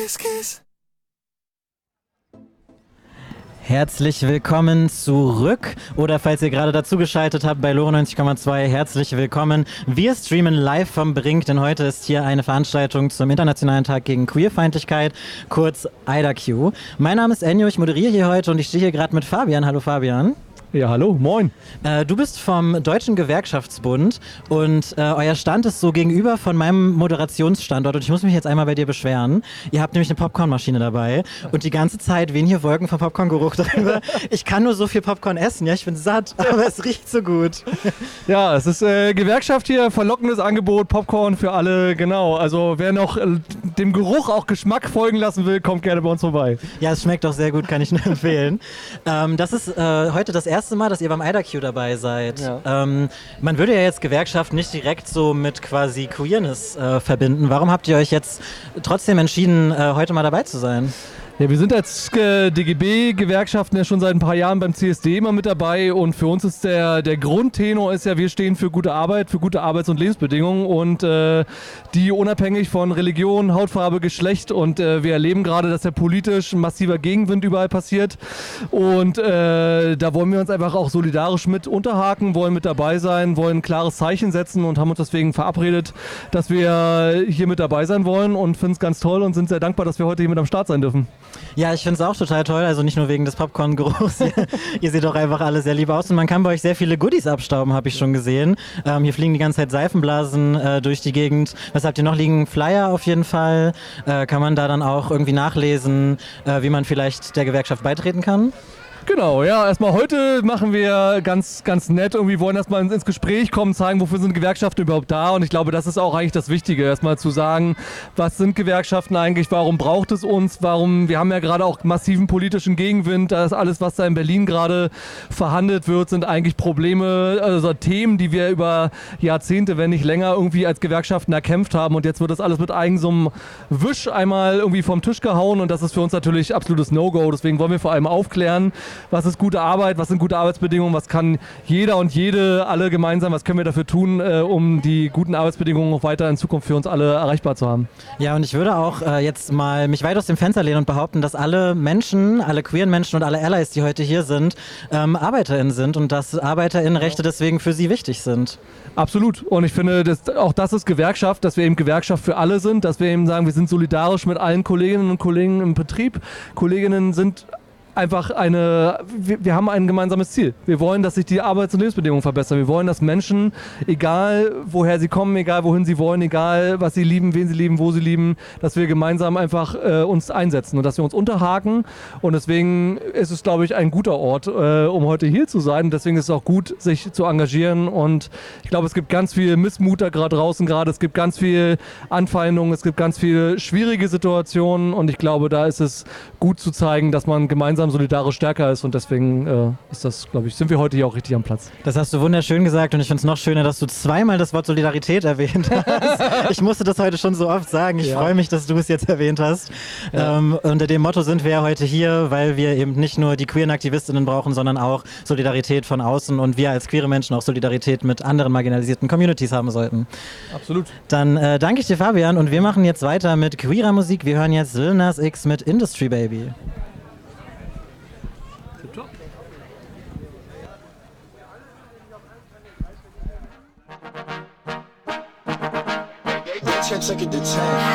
Herzlich willkommen zurück oder falls ihr gerade dazugeschaltet habt bei Lore 90,2, herzlich willkommen. Wir streamen live vom Brink, denn heute ist hier eine Veranstaltung zum Internationalen Tag gegen Queerfeindlichkeit, kurz IDAQ. Mein Name ist Enjo, ich moderiere hier heute und ich stehe hier gerade mit Fabian. Hallo Fabian. Ja, hallo, moin. Du bist vom Deutschen Gewerkschaftsbund und euer Stand ist so gegenüber von meinem Moderationsstandort und ich muss mich jetzt einmal bei dir beschweren. Ihr habt nämlich eine Popcornmaschine dabei und die ganze Zeit wehen hier Wolken von Popcorngeruch darüber. Ich kann nur so viel Popcorn essen, ja, ich bin satt, aber es riecht so gut. Ja, es ist Gewerkschaft hier, verlockendes Angebot, Popcorn für alle, genau. Also wer noch dem Geruch auch Geschmack folgen lassen will, kommt gerne bei uns vorbei. Ja, es schmeckt auch sehr gut, kann ich nur empfehlen. Das ist heute das erste Mal, dass ihr beim IDAQ dabei seid. Ja. Man würde ja jetzt Gewerkschaft nicht direkt so mit quasi Queerness verbinden. Warum habt ihr euch jetzt trotzdem entschieden, heute mal dabei zu sein? Ja, wir sind als DGB-Gewerkschaften ja schon seit ein paar Jahren beim CSD immer mit dabei und für uns ist der Grundtenor ist ja, wir stehen für gute Arbeit, für gute Arbeits- und Lebensbedingungen und die unabhängig von Religion, Hautfarbe, Geschlecht und wir erleben gerade, dass ja politisch ein massiver Gegenwind überall passiert und da wollen wir uns einfach auch solidarisch mit unterhaken, wollen mit dabei sein, wollen ein klares Zeichen setzen und haben uns deswegen verabredet, dass wir hier mit dabei sein wollen und finden es ganz toll und sind sehr dankbar, dass wir heute hier mit am Start sein dürfen. Ja, ich finde es auch total toll, also nicht nur wegen des Popcorn-Geruchs. Ihr seht auch einfach alle sehr lieb aus und man kann bei euch sehr viele Goodies abstauben, habe ich schon gesehen. Hier fliegen die ganze Zeit Seifenblasen durch die Gegend. Was habt ihr noch liegen? Flyer auf jeden Fall. Kann man da dann auch irgendwie nachlesen, wie man vielleicht der Gewerkschaft beitreten kann? Genau, ja, erstmal heute machen wir ganz nett, irgendwie wollen erstmal ins Gespräch kommen, zeigen, wofür sind Gewerkschaften überhaupt da und ich glaube, das ist auch eigentlich das Wichtige, erstmal zu sagen, was sind Gewerkschaften eigentlich, warum braucht es uns, wir haben ja gerade auch massiven politischen Gegenwind, das alles, was da in Berlin gerade verhandelt wird, sind eigentlich Probleme, also Themen, die wir über Jahrzehnte, wenn nicht länger, irgendwie als Gewerkschaften erkämpft haben und jetzt wird das alles mit einem so einem Wisch einmal irgendwie vom Tisch gehauen und das ist für uns natürlich absolutes No-Go, deswegen wollen wir vor allem aufklären, was ist gute Arbeit, was sind gute Arbeitsbedingungen, was kann jeder und jede, alle gemeinsam, was können wir dafür tun, um die guten Arbeitsbedingungen auch weiter in Zukunft für uns alle erreichbar zu haben. Ja, und ich würde auch jetzt mal mich weit aus dem Fenster lehnen und behaupten, dass alle Menschen, alle queeren Menschen und alle Allies, die heute hier sind, ArbeiterInnen sind und dass ArbeiterInnenrechte deswegen für sie wichtig sind. Absolut. Und ich finde, auch das ist Gewerkschaft, dass wir eben Gewerkschaft für alle sind, dass wir eben sagen, wir sind solidarisch mit allen Kolleginnen und Kollegen im Betrieb. Kolleginnen sind einfach wir haben ein gemeinsames Ziel. Wir wollen, dass sich die Arbeits- und Lebensbedingungen verbessern. Wir wollen, dass Menschen, egal woher sie kommen, egal wohin sie wollen, egal was sie lieben, wen sie lieben, wo sie lieben, dass wir gemeinsam einfach uns einsetzen und dass wir uns unterhaken. Und deswegen ist es, glaube ich, ein guter Ort, um heute hier zu sein. Und deswegen ist es auch gut, sich zu engagieren. Und ich glaube, es gibt ganz viel Missmut da gerade draußen gerade. Es gibt ganz viel Anfeindungen, es gibt ganz viele schwierige Situationen. Und ich glaube, da ist es gut zu zeigen, dass man gemeinsam solidarisch stärker ist und deswegen ist das, glaube ich, sind wir heute hier auch richtig am Platz. Das hast du wunderschön gesagt und ich finde es noch schöner, dass du zweimal das Wort Solidarität erwähnt hast. Ich musste das heute schon so oft sagen. Ich freue mich, dass du es jetzt erwähnt hast. Ja. Unter dem Motto sind wir ja heute hier, weil wir eben nicht nur die queeren AktivistInnen brauchen, sondern auch Solidarität von außen und wir als queere Menschen auch Solidarität mit anderen marginalisierten Communities haben sollten. Absolut. Dann danke ich dir, Fabian, und wir machen jetzt weiter mit queerer Musik. Wir hören jetzt Lil Nas X mit Industry Baby. Check it to 10.